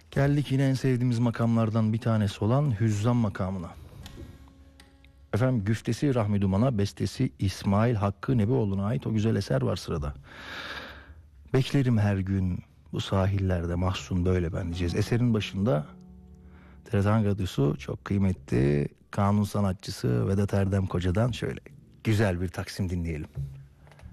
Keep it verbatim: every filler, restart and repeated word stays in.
Geldik yine en sevdiğimiz makamlardan bir tanesi olan Hüzzam makamına. Efendim güftesi Rahmi Duman'a, bestesi İsmail Hakkı Nebioğlu'na ait o güzel eser var sırada. Beklerim her gün bu sahillerde mahzun böyle ben diyeceğiz. Eserin başında T R T Ankara Radyosu çok kıymetli kanun sanatçısı Vedat Erdem Koca'dan şöyle güzel bir taksim dinleyelim.